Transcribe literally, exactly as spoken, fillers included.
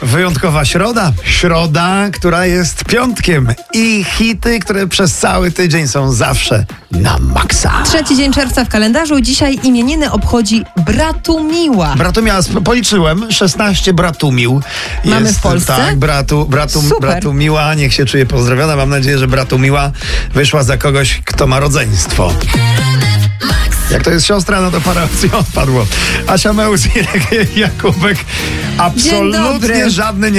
Wyjątkowa środa. Środa, która jest piątkiem. I hity, które przez cały tydzień są zawsze na maksa. Trzeci dzień czerwca w kalendarzu. Dzisiaj imieniny obchodzi Bratumiła. Bratumiła, policzyłem, szesnaście Bratumił. Mamy jest, w Polsce? Tak, bratu, bratu, Super. Bratumiła, niech się czuje pozdrowiona. Mam nadzieję, że Bratumiła wyszła za kogoś, kto ma rodzeństwo. Jak to jest siostra, no to parę opcji odpadło. Asia Mełz i Jakubek absolutnie żadny nie